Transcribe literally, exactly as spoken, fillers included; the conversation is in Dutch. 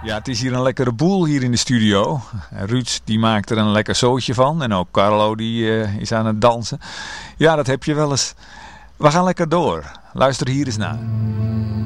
Ja, het is hier een lekkere boel hier in de studio. Ruud die maakt er een lekker zootje van. En ook Carlo die uh, is aan het dansen. Ja, dat heb je wel eens. We gaan lekker door. Luister hier eens naar.